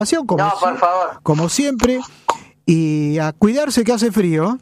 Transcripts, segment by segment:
Como, no, por favor. Como siempre, y a cuidarse que hace frío.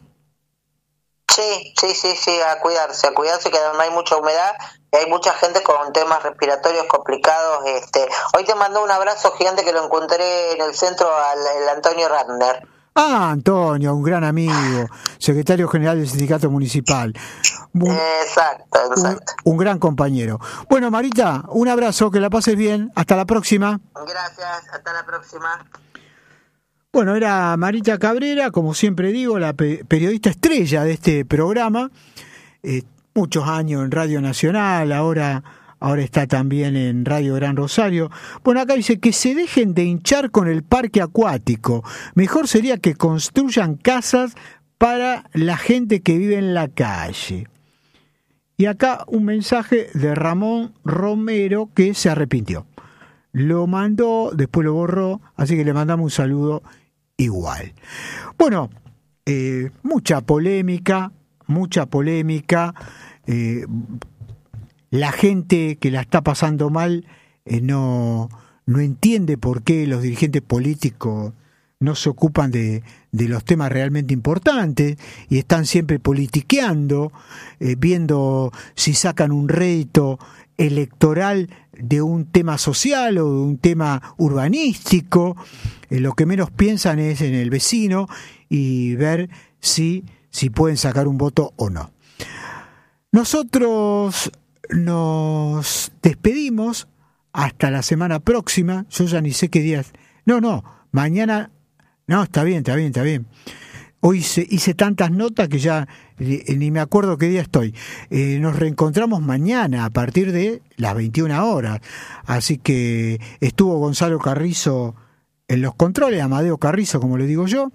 Sí, a cuidarse que no hay mucha humedad y hay mucha gente con temas respiratorios complicados. Hoy te mandó un abrazo gigante que lo encontré en el centro al Antonio Ratner. Ah, Antonio, un gran amigo, secretario general del sindicato municipal. Exacto. Un gran compañero. Bueno, Marita, un abrazo, que la pases bien. Hasta la próxima. Gracias, hasta la próxima. Bueno, era Marita Cabrera, como siempre digo, la periodista estrella de este programa. Muchos años en Radio Nacional, ahora está también en Radio Gran Rosario. Bueno, acá dice que se dejen de hinchar con el parque acuático. Mejor sería que construyan casas para la gente que vive en la calle. Y acá un mensaje de Ramón Romero que se arrepintió. Lo mandó, después lo borró, así que le mandamos un saludo igual. Bueno, mucha polémica. La gente que la está pasando mal no entiende por qué los dirigentes políticos no se ocupan de los temas realmente importantes y están siempre politiqueando, viendo si sacan un rédito electoral de un tema social o de un tema urbanístico. Lo que menos piensan es en el vecino y ver si pueden sacar un voto o no. Nosotros nos despedimos hasta la semana próxima. Yo ya ni sé qué día es. Mañana. No, está bien. Hoy hice tantas notas que ya ni me acuerdo qué día estoy. Nos reencontramos mañana a partir de las 21 horas. Así que estuvo Gonzalo Carrizo en los controles, Amadeo Carrizo, como le digo yo.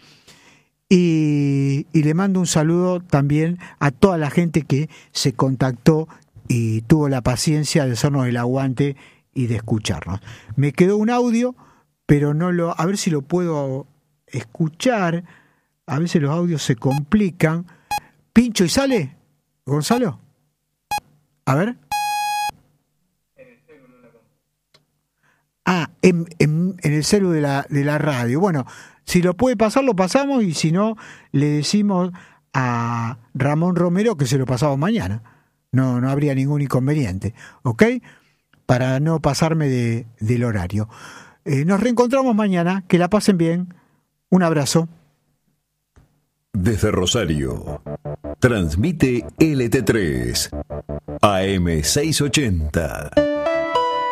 Y le mando un saludo también a toda la gente que se contactó y tuvo la paciencia de hacernos el aguante y de escucharnos. Me quedó un audio, pero a ver si lo puedo escuchar. A veces los audios se complican. ¿Pincho y sale, Gonzalo? A ver. En el celu de la radio. Bueno, si lo puede pasar, lo pasamos, y si no, le decimos a Ramón Romero que se lo pasamos mañana. No habría ningún inconveniente, ¿ok? Para no pasarme del horario. Nos reencontramos mañana, que la pasen bien. Un abrazo. Desde Rosario, transmite LT3, AM 680.